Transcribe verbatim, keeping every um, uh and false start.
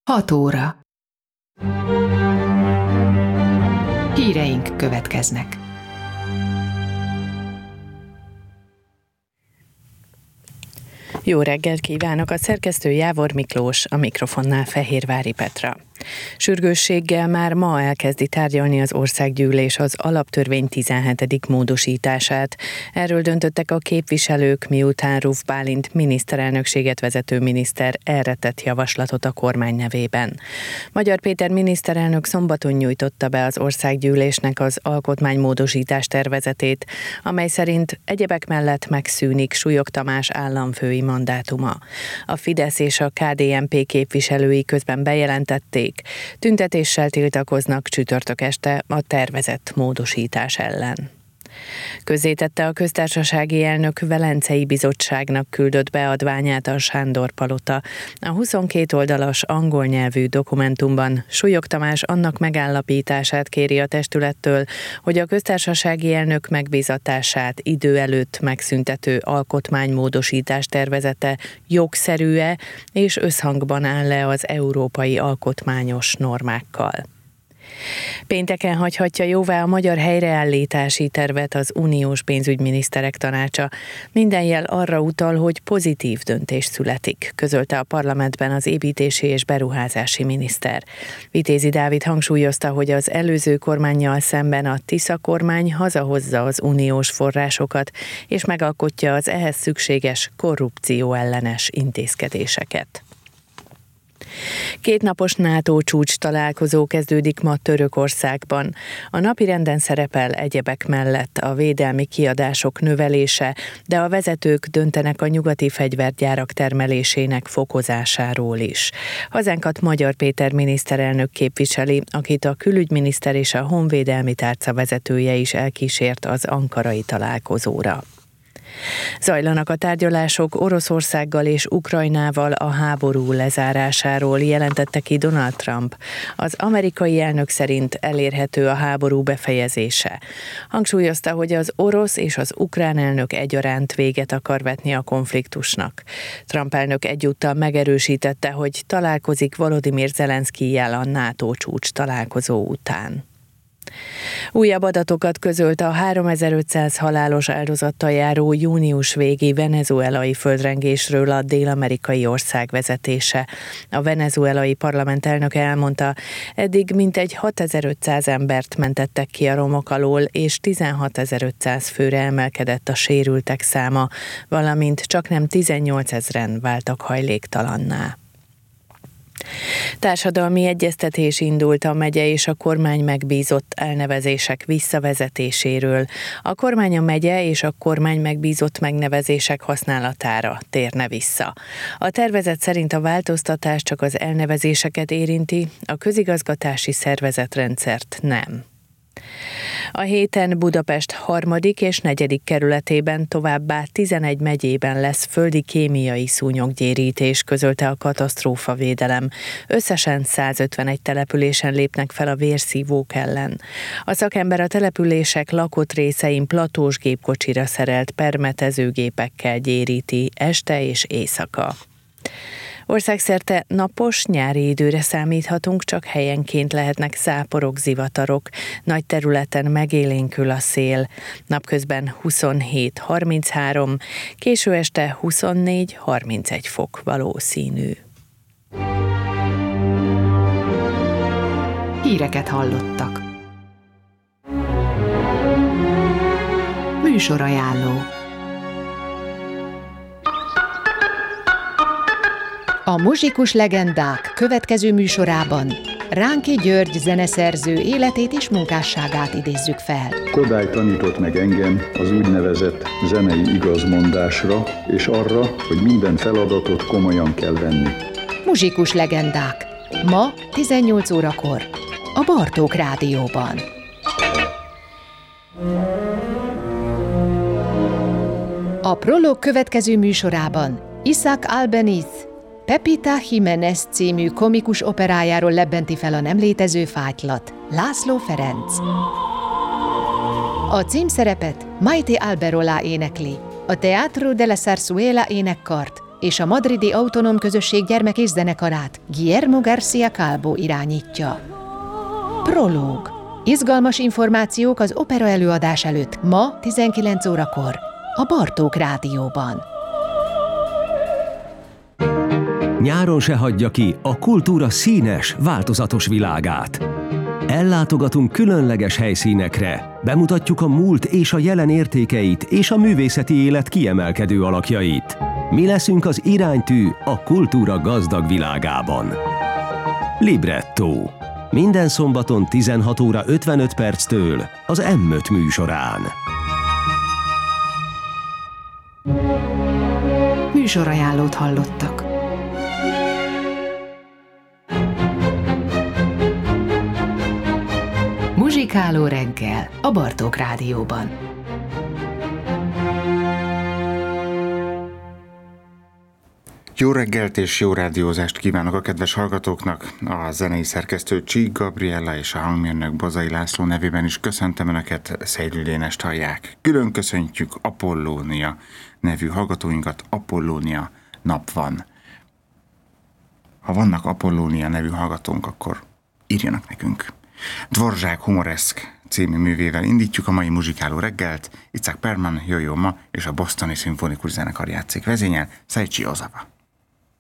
hat óra. Híreink következnek. Jó reggelt kívánok, a szerkesztő Jávor Miklós, a mikrofonnál Fehérvári Petra. Sürgősséggel már ma elkezdi tárgyalni az országgyűlés az alaptörvény tizenhetedik módosítását. Erről döntöttek a képviselők, miután Ruf Bálint miniszterelnökséget vezető miniszter erre tett javaslatot a kormány nevében. Magyar Péter miniszterelnök szombaton nyújtotta be az országgyűlésnek az alkotmánymódosítás tervezetét, amely szerint egyebek mellett megszűnik Súlyog Tamás államfői mandátuma. A Fidesz és a ká dé en pé képviselői közben bejelentették, tüntetéssel tiltakoznak csütörtök este a tervezett módosítás ellen. Közzétette a köztársasági elnök Velencei Bizottságnak küldött beadványát a Sándor Palota. A huszonkét oldalas angol nyelvű dokumentumban Súlyog Tamás annak megállapítását kéri a testülettől, hogy a köztársasági elnök megbízatását idő előtt megszüntető alkotmánymódosítás tervezete jogszerű-e és összhangban áll-e az európai alkotmányos normákkal. Pénteken hagyhatja jóvá a magyar helyreállítási tervet az uniós pénzügyminiszterek tanácsa. Minden jel arra utal, hogy pozitív döntés születik, közölte a parlamentben az építési és beruházási miniszter. Vitézi Dávid hangsúlyozta, hogy az előző kormánnyal szemben a Tisza kormány hazahozza az uniós forrásokat, és megalkotja az ehhez szükséges korrupció ellenes intézkedéseket. Kétnapos NATO csúcs találkozó kezdődik ma Törökországban. A napirenden szerepel egyebek mellett a védelmi kiadások növelése, de a vezetők döntenek a nyugati fegyvergyárak termelésének fokozásáról is. Hazánkat Magyar Péter miniszterelnök képviseli, akit a külügyminiszter és a honvédelmi tárca vezetője is elkísért az ankarai találkozóra. Zajlanak a tárgyalások Oroszországgal és Ukrajnával a háború lezárásáról, jelentette ki Donald Trump. Az amerikai elnök szerint elérhető a háború befejezése. Hangsúlyozta, hogy az orosz és az ukrán elnök egyaránt véget akar vetni a konfliktusnak. Trump elnök egyúttal megerősítette, hogy találkozik Volodymyr Zelenszkijjel a NATO csúcs találkozó után. Újabb adatokat közölt a háromezer-ötszáz halálos áldozattal járó június végi venezuelai földrengésről a dél-amerikai ország vezetése. A venezuelai parlament elnöke elmondta, eddig mintegy hatezer-ötszáz embert mentettek ki a romok alól, és tizenhatezer-ötszáz főre emelkedett a sérültek száma, valamint csaknem tizennyolcezren váltak hajléktalanná. Társadalmi egyeztetés indult a megye és a kormány megbízott elnevezések visszavezetéséről. A kormány a megye és a kormány megbízott megnevezések használatára térne vissza. A tervezet szerint a változtatás csak az elnevezéseket érinti, a közigazgatási szervezetrendszert nem. A héten Budapest harmadik és negyedik kerületében, továbbá tizenegy megyében lesz földi kémiai szúnyoggyérítés, közölte a katasztrófavédelem. Összesen százötvenegy településen lépnek fel a vérszívók ellen. A szakember a települések lakott részein platós gépkocsira szerelt permetezőgépekkel gyéríti este és éjszaka. Országszerte napos, nyári időre számíthatunk, csak helyenként lehetnek záporok, zivatarok. Nagy területen megélénkül a szél. Napközben huszonhét harminchárom, késő este huszonnégy harmincegy fok valószínű. Híreket hallottak. Műsorajánló. A Muzsikus Legendák következő műsorában Ránki György zeneszerző életét és munkásságát idézzük fel. Kodály tanított meg engem az úgynevezett zenei igazmondásra, és arra, hogy minden feladatot komolyan kell venni. Muzsikus Legendák. Ma tizennyolc órakor a Bartók Rádióban. A Prolog következő műsorában Isaac Albeniz Pepita Jiménez című komikus operájáról lebbenti fel a nem létező fátylat László Ferenc. A címszerepet Maite Alberola énekli, a Teatro de la Zarzuela énekkart és a madridi autonóm közösség gyermek és zenekarát Guillermo García Calvo irányítja. Prológ. Izgalmas információk az opera előadás előtt ma tizenkilenc órakor a Bartók Rádióban. Nyáron se hagyja ki a kultúra színes, változatos világát. Ellátogatunk különleges helyszínekre, bemutatjuk a múlt és a jelen értékeit és a művészeti élet kiemelkedő alakjait. Mi leszünk az iránytű a kultúra gazdag világában. Libretto. Minden szombaton tizenhat óra ötvenöt perctől az em öt műsorán. Műsorajánlót hallottak. Muzsikáló reggel a Bartók Rádióban. Jó reggelt és jó rádiózást kívánok a kedves hallgatóknak! A zenei szerkesztő Csík Gabriella és a hangmérnök Bozai László nevében is köszöntöm Önöket, Szejlő Dénest hallják. Külön köszöntjük Apollónia nevű hallgatóinkat, Apollónia nap van. Ha vannak Apollónia nevű hallgatónk, akkor írjanak nekünk. Dvorzsák Humoreszk című művével indítjuk a mai muzsikáló reggelt. Itzhak Perlman, Jojo Ma és a Bostoni Szimfonikus Zenekar játszik vezényel, Seiichi Ozawa.